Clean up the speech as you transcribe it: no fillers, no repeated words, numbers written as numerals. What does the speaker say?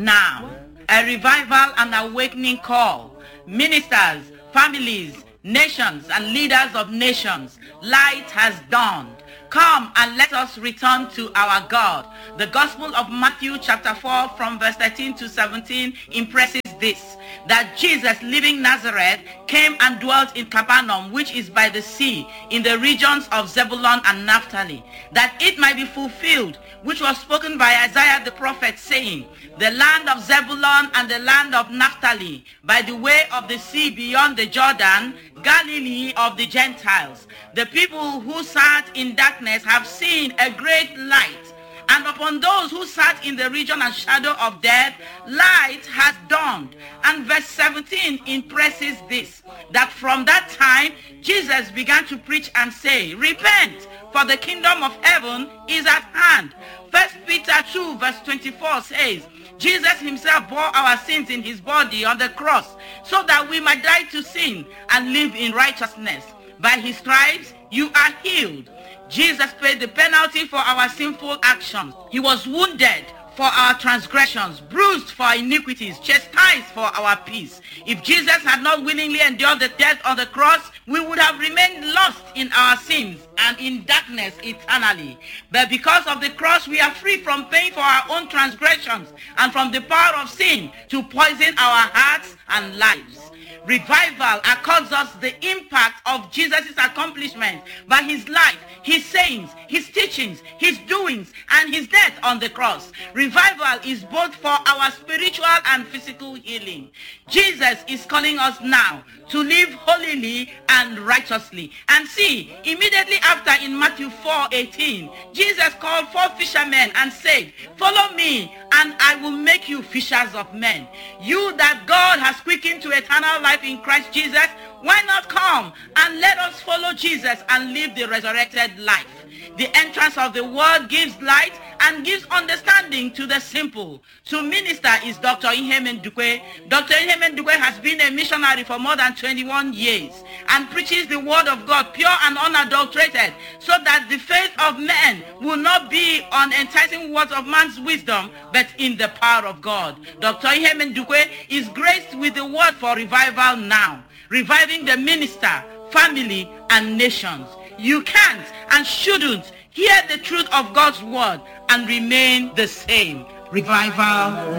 now. A revival and awakening call. Ministers, families, nations, and leaders of nations. Light has dawned. Come and let us return to our God. The Gospel of Matthew chapter 4 from verse 13 to 17 impresses this, that Jesus, leaving Nazareth, came and dwelt in Capernaum, which is by the sea, in the regions of Zebulun and Naphtali, that it might be fulfilled, which was spoken by Isaiah the prophet, saying, the land of Zebulun and the land of Naphtali, by the way of the sea beyond the Jordan, Galilee of the Gentiles. The people who sat in darkness have seen a great light. And upon those who sat in the region and shadow of death, light has dawned. And verse 17 impresses this, that from that time Jesus began to preach and say, repent, for the kingdom of heaven is at hand. 1 Peter 2 verse 24 says, Jesus himself bore our sins in his body on the cross, so that we might die to sin and live in righteousness. By his stripes you are healed. Jesus paid the penalty for our sinful actions. He was wounded for our transgressions, bruised for our iniquities, chastised for our peace. If Jesus had not willingly endured the death on the cross, we would have remained lost in our sins and in darkness eternally. But because of the cross, we are free from paying for our own transgressions and from the power of sin to poison our hearts and lives. Revival accords us the impact of Jesus' accomplishment by his life, his sayings, his teachings, his doings, and his death on the cross. Revival is both for our spiritual and physical healing. Jesus is calling us now to live holily and righteously. And see, immediately after in Matthew 4:18, Jesus called 4 fishermen and said, follow me, and I will make you fishers of men. You that God has quickened to eternal life in Christ Jesus, why not come and let us follow Jesus and live the resurrected life? The entrance of the word gives light and gives understanding to the simple. To minister is Dr. Ihe Mendukwe. Dr. Ihe Mendukwe has been a missionary for more than 21 years and preaches the word of God pure and unadulterated, so that the faith of men will not be on enticing words of man's wisdom, but in the power of God. Dr. Ihe Mendukwe is graced with the word for revival now, reviving the minister, family, and nations. You can't and shouldn't hear the truth of God's word and remain the same. Revival